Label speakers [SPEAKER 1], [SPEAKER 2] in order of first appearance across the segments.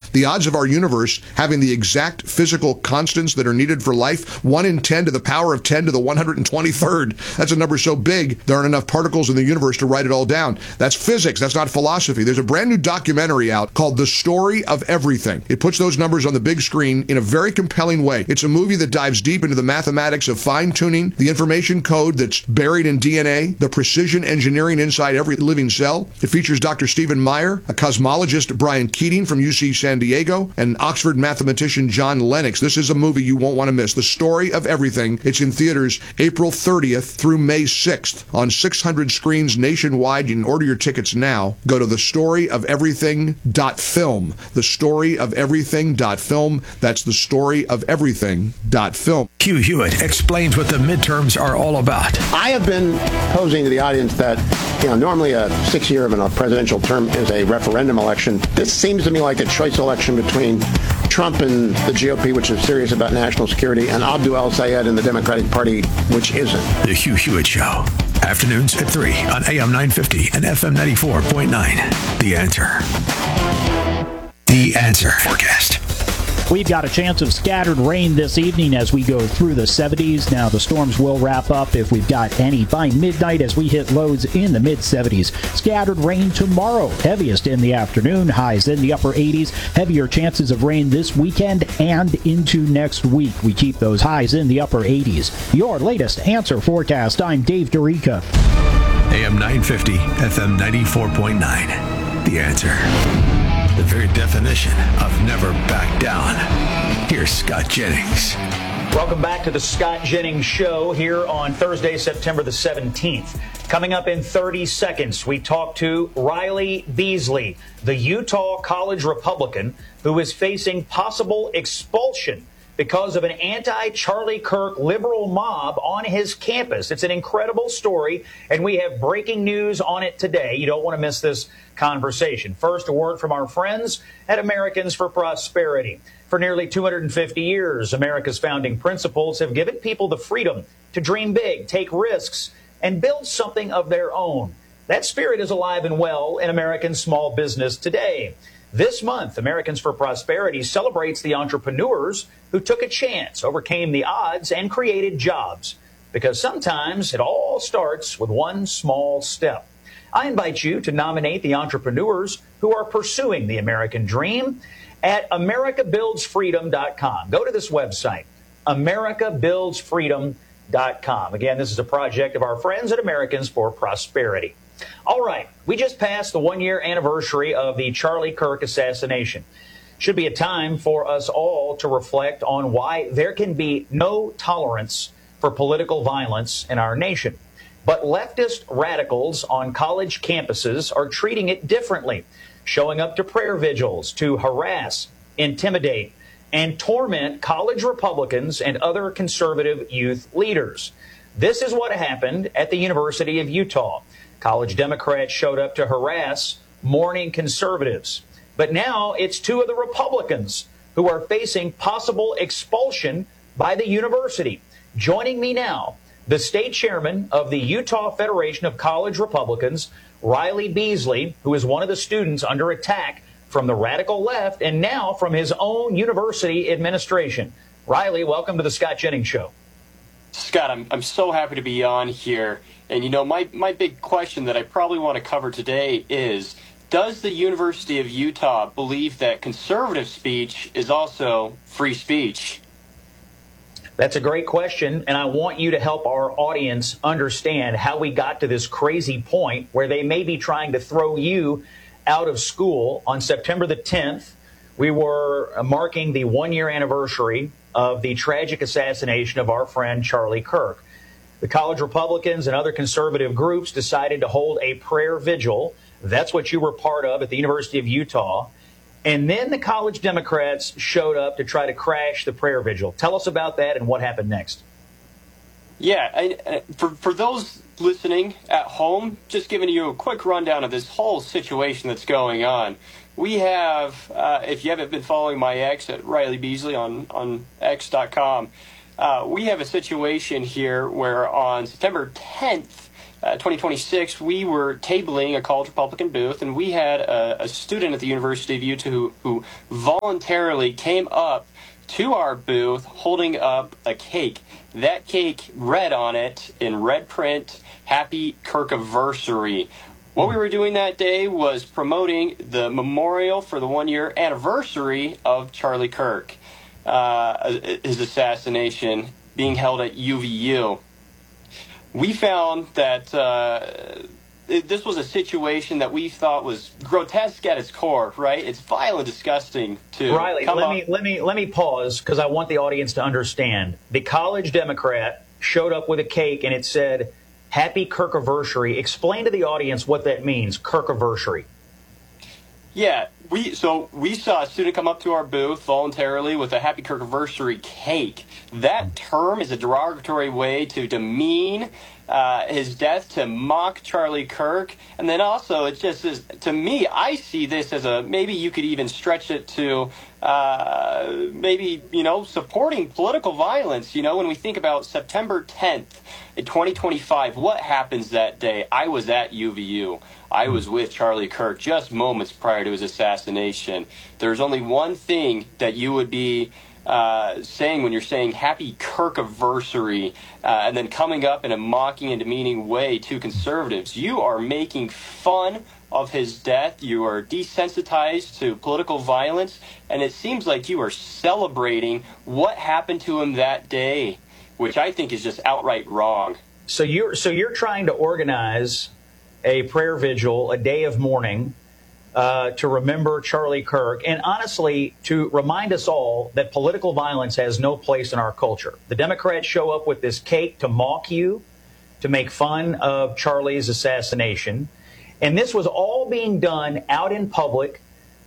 [SPEAKER 1] The odds of our universe having the exact physical constants that are needed for life, 1 in 10 to the power of 10 to the 123rd. That's a number so big, there aren't enough particles in the universe to write it all down. That's physics. That's not philosophy. There's a brand new documentary out called The Story of Everything. It puts those numbers on the big screen in a very compelling way. It's a movie that dives deep into the mathematics of fine-tuning, the information code that's buried in DNA, the precision engineering inside every living cell. It features Dr. Stephen Meyer, a cosmologist Brian Keating from UC San Diego, and Oxford mathematician John Lennox. This is a movie you won't want to miss. The Story of Everything. It's in theaters April 30th through May 6th on 600 screens nationwide. You can order your tickets now. Go to thestoryofeverything.film. Thestoryofeverything.film. That's thestoryofeverything.film.
[SPEAKER 2] Hugh Hewitt explains what the midterms are all about.
[SPEAKER 3] I have been posing to the audience that, normally a 6-year of a presidential term is a referendum election. This seems to me like a choice election between Trump and the GOP, which is serious about national security, and Abdul El-Sayed and the Democratic Party, which isn't.
[SPEAKER 2] The Hugh Hewitt Show. Afternoons at 3 on AM 950 and FM 94.9. The Answer. The Answer forecast.
[SPEAKER 4] We've got a chance of scattered rain this evening as we go through the 70s. Now, the storms will wrap up if we've got any by midnight as we hit lows in the mid-70s. Scattered rain tomorrow, heaviest in the afternoon, highs in the upper 80s. Heavier chances of rain this weekend and into next week. We keep those highs in the upper 80s. Your latest Answer forecast. I'm Dave Dorica.
[SPEAKER 2] AM 950, FM 94.9. The Answer. The very definition of never back down. Here's Scott Jennings.
[SPEAKER 5] Welcome back to the Scott Jennings Show here on Thursday, September the 17th. Coming up in 30 seconds, we talk to Riley Beasley, the Utah College Republican who is facing possible expulsion because of an anti-Charlie Kirk liberal mob on his campus. It's an incredible story, and we have breaking news on it today. You don't want to miss this conversation. First, a word from our friends at Americans for Prosperity. For nearly 250 years, America's founding principles have given people the freedom to dream big, take risks, and build something of their own. That spirit is alive and well in American small business today. This month, Americans for Prosperity celebrates the entrepreneurs who took a chance, overcame the odds, and created jobs. Because sometimes it all starts with one small step. I invite you to nominate the entrepreneurs who are pursuing the American dream at americabuildsfreedom.com. Go to this website, americabuildsfreedom.com. Again, this is a project of our friends at Americans for Prosperity. All right, we just passed the 1-year anniversary of the Charlie Kirk assassination. Should be a time for us all to reflect on why there can be no tolerance for political violence in our nation. But leftist radicals on college campuses are treating it differently, showing up to prayer vigils to harass, intimidate, and torment college Republicans and other conservative youth leaders. This is what happened at the University of Utah. College Democrats showed up to harass mourning conservatives. But now it's 2 of the Republicans who are facing possible expulsion by the university. Joining me now, the state chairman of the Utah Federation of College Republicans, Riley Beasley, who is one of the students under attack from the radical left and now from his own university administration. Riley, welcome to the Scott Jennings Show.
[SPEAKER 6] Scott, I'm so happy to be on here. And, my big question that I probably want to cover today is, does the University of Utah believe that conservative speech is also free speech?
[SPEAKER 5] That's a great question, and I want you to help our audience understand how we got to this crazy point where they may be trying to throw you out of school. On September the 10th, we were marking the 1-year anniversary of the tragic assassination of our friend Charlie Kirk. The college Republicans and other conservative groups decided to hold a prayer vigil. That's what you were part of at the University of Utah. And then the college Democrats showed up to try to crash the prayer vigil. Tell us about that and what happened next.
[SPEAKER 6] Yeah, for those listening at home, just giving you a quick rundown of this whole situation that's going on. We have, if you haven't been following my ex at Riley Beasley on x.com, we have a situation here where on September 10th, 2026, we were tabling a college Republican booth, and we had a student at the University of Utah who voluntarily came up to our booth holding up a cake. That cake read on it in red print, "Happy Kirkiversary." What we were doing that day was promoting the memorial for the 1-year anniversary of Charlie Kirk, his assassination being held at UVU. We found that this was a situation that we thought was grotesque at its core, right? It's vile and disgusting to
[SPEAKER 5] Riley, let me pause because I want the audience to understand. The college Democrat showed up with a cake and it said, "Happy Kirkiversary." Explain to the audience what that means, Kirkiversary.
[SPEAKER 6] Yeah, we saw a student come up to our booth voluntarily with a Happy Kirkiversary cake. That term is a derogatory way to demean his death, to mock Charlie Kirk, and then also it just is, to me, I see this as maybe you could even stretch it to maybe, supporting political violence. When we think about September 10th in 2025, what happens that day? I was at UVU. I was with Charlie Kirk just moments prior to his assassination. There's only one thing that you would be saying when you're saying Happy Kirkiversary and then coming up in a mocking and demeaning way to conservatives. You are making fun of his death. You are desensitized to political violence, and it seems like you are celebrating what happened to him that day, which I think is just outright wrong.
[SPEAKER 5] So you're trying to organize a prayer vigil, a day of mourning, to remember Charlie Kirk, and honestly, to remind us all that political violence has no place in our culture. The Democrats show up with this cake to mock you, to make fun of Charlie's assassination. And this was all being done out in public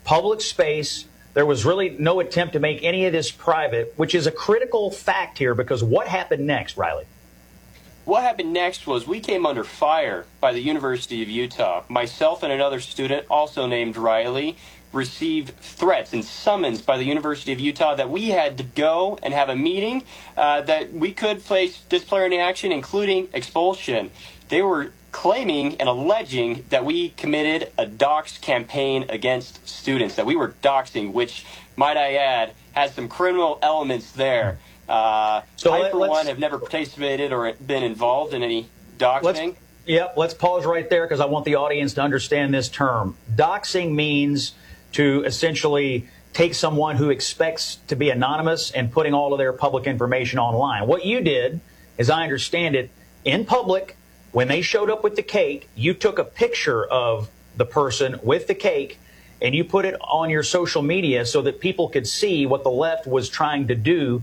[SPEAKER 5] space. There was really no attempt to make any of this private, which is a critical fact here, because what happened next, Riley?
[SPEAKER 6] What happened next was we came under fire by the University of Utah. Myself and another student, also named Riley, received threats and summons by the University of Utah that we had to go and have a meeting, that we could face disciplinary action, including expulsion. They were claiming and alleging that we committed a dox campaign against students, that we were doxing, which, might I add, has some criminal elements there. I, for one, have never participated or been involved in any doxing.
[SPEAKER 5] Let's pause right there because I want the audience to understand this term. Doxing means to essentially take someone who expects to be anonymous and putting all of their public information online. What you did, as I understand it, in public, when they showed up with the cake, you took a picture of the person with the cake and you put it on your social media so that people could see what the left was trying to do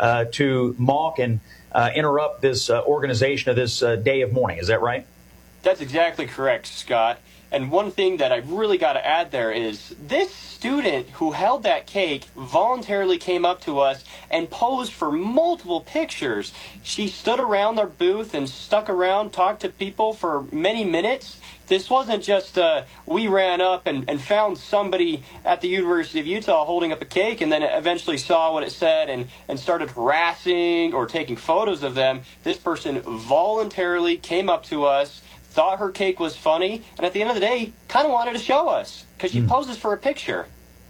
[SPEAKER 5] to mock and interrupt this organization of this day of mourning. Is that right?
[SPEAKER 6] That's exactly correct, Scott. And one thing that I've really got to add there is this student who held that cake voluntarily came up to us and posed for multiple pictures. She stood around our booth and stuck around, talked to people for many minutes. This wasn't just we ran up and found somebody at the University of Utah holding up a cake and then eventually saw what it said and started harassing or taking photos of them. This person voluntarily came up to us, thought her cake was funny, and at the end of the day, kind of wanted to show us because she poses for a picture.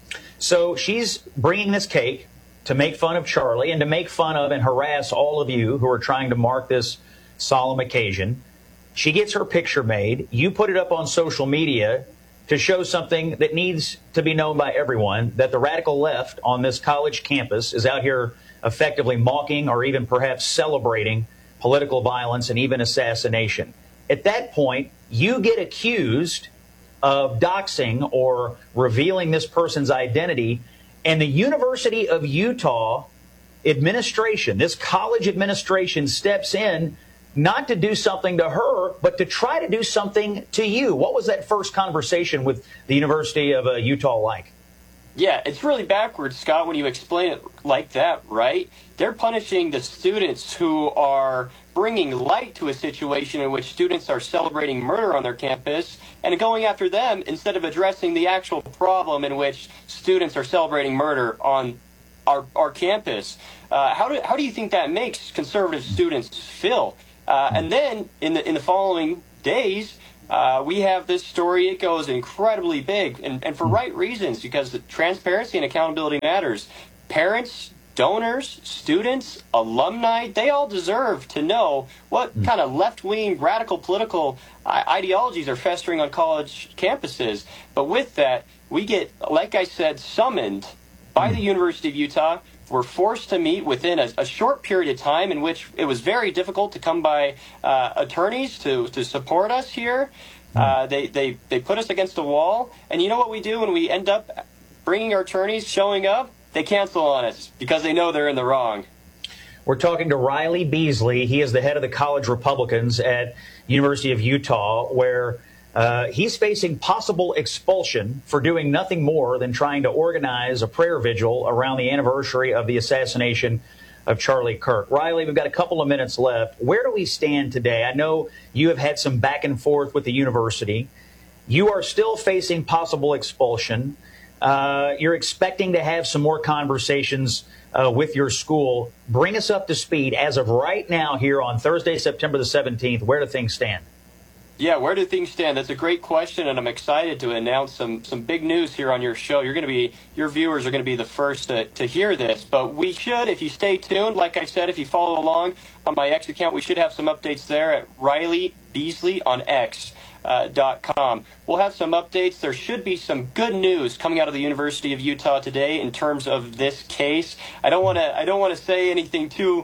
[SPEAKER 5] So she's bringing this cake to make fun of Charlie and to make fun of and harass all of you who are trying to mark this solemn occasion. She gets her picture made. You put it up on social media to show something that needs to be known by everyone, that the radical left on this college campus is out here effectively mocking or even perhaps celebrating political violence and even assassination. At that point, you get accused of doxing or revealing this person's identity, and the University of Utah administration, this college administration, steps in not to do something to her, but to try to do something to you. What was that first conversation with the University of Utah like?
[SPEAKER 6] Yeah, it's really backwards, Scott, when you explain it like that, right? They're punishing the students who are bringing light to a situation in which students are celebrating murder on their campus and going after them instead of addressing the actual problem in which students are celebrating murder on our campus. How do you think that makes conservative students feel? And then in the following days, we have this story. It goes incredibly big, and for right reasons, because transparency and accountability matters. Parents, donors, students, alumni, they all deserve to know what kind of left-wing radical political ideologies are festering on college campuses. But with that, we get, like I said, summoned by the University of Utah. We're forced to meet within a short period of time in which it was very difficult to come by attorneys to support us here. They put us against a wall. And you know what we do when we end up bringing our attorneys, showing up? They cancel on us because they know they're in the wrong.
[SPEAKER 5] We're talking to Riley Beasley. He is the head of the college Republicans at University of Utah, where he's facing possible expulsion for doing nothing more than trying to organize a prayer vigil around the anniversary of the assassination of Charlie Kirk. Riley, we've got a couple of minutes left. Where do we stand today? I know you have had some back and forth with the university. You are still facing possible expulsion. You're expecting to have some more conversations with your school. Bring us up to speed as of right now here on Thursday, September the 17th. Where do things stand?
[SPEAKER 6] Yeah, where do things stand? That's a great question, and I'm excited to announce some big news here on your show. Your viewers are going to be the first to hear this, but we should, if you stay tuned, like I said, if you follow along on my X account, we should have some updates there at Riley Beasley on X. .com. We'll have some updates. There should be some good news coming out of the University of Utah today in terms of this case. I don't want to say anything too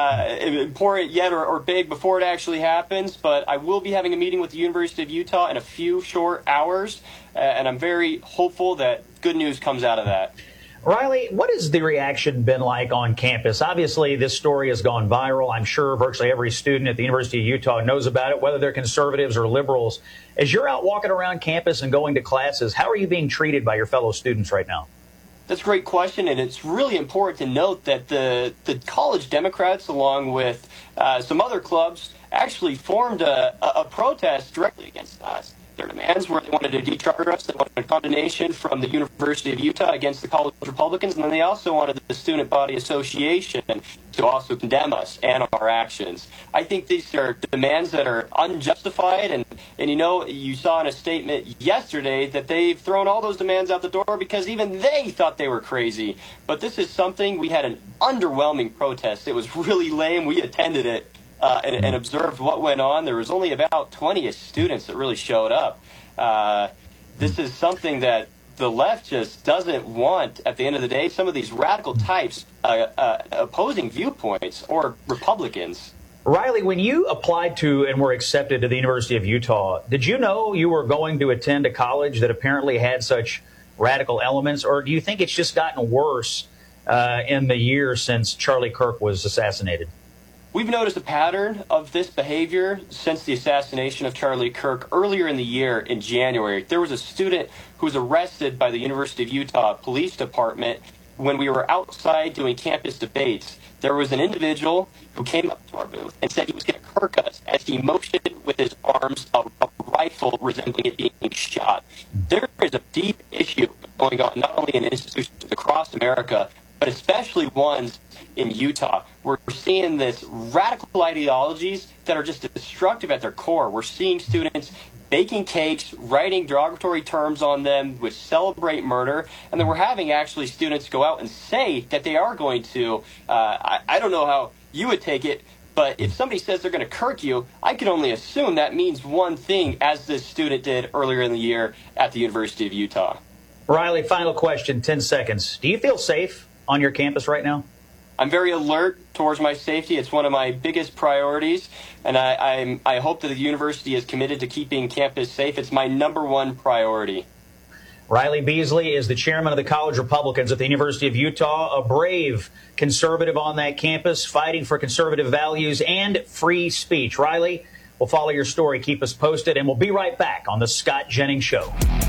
[SPEAKER 6] important yet or big before it actually happens, but I will be having a meeting with the University of Utah in a few short hours, and I'm very hopeful that good news comes out of that.
[SPEAKER 5] Riley, what has the reaction been like on campus? Obviously, this story has gone viral. I'm sure virtually every student at the University of Utah knows about it, whether they're conservatives or liberals. As you're out walking around campus and going to classes, how are you being treated by your fellow students right now?
[SPEAKER 6] That's a great question, and it's really important to note that the college Democrats, along with some other clubs, actually formed a protest directly against us. Their demands were they wanted to decharter us, they wanted condemnation from the University of Utah against the college Republicans, and then they also wanted the Student Body Association to also condemn us and our actions. I think these are demands that are unjustified, and you saw in a statement yesterday that they've thrown all those demands out the door because even they thought they were crazy. But this is something, we had an underwhelming protest. It was really lame. We attended it. And observed what went on. There was only about 20 students that really showed up. This is something that the left just doesn't want. At the end of the day, some of these radical types opposing viewpoints or Republicans.
[SPEAKER 5] Riley, when you applied to and were accepted to the University of Utah, did you know you were going to attend a college that apparently had such radical elements, or do you think it's just gotten worse in the years since Charlie Kirk was assassinated?
[SPEAKER 6] We've noticed a pattern of this behavior since the assassination of Charlie Kirk earlier in the year in January. There was a student who was arrested by the University of Utah Police Department when we were outside doing campus debates. There was an individual who came up to our booth and said he was going to Kirk us as he motioned with his arms a rifle resembling it being shot. There is a deep issue going on not only in institutions across America, but especially ones in Utah. We're seeing this radical ideologies that are just destructive at their core. We're seeing students baking cakes, writing derogatory terms on them, which celebrate murder, and then we're having actually students go out and say that they are going to, I don't know how you would take it, but if somebody says they're going to Kirk you, I can only assume that means one thing, as this student did earlier in the year at the University of Utah.
[SPEAKER 5] Riley, final question, 10 seconds. Do you feel safe on your campus right now?
[SPEAKER 6] I'm very alert towards my safety. It's one of my biggest priorities, and I hope that the university is committed to keeping campus safe. It's my #1 priority.
[SPEAKER 5] Riley Beasley is the chairman of the College Republicans at the University of Utah, a brave conservative on that campus, fighting for conservative values and free speech. Riley, we'll follow your story. Keep us posted, and we'll be right back on the Scott Jennings Show.